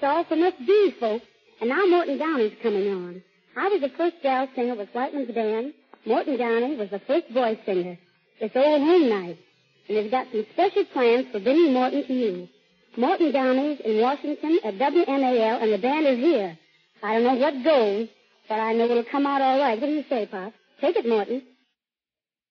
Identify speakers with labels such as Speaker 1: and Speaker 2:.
Speaker 1: all from us B's folks, and now Morton Downey's coming on. I was the first gal singer with Whiteman's band. Morton Downey was the first boy singer. It's old home night, and they've got some special plans for bringing Morton to you. Morton Downey's in Washington at WMAL, and the band is here. I don't know what goes, but I know it'll come out all right. What do you say, Pop? Take it, Morton.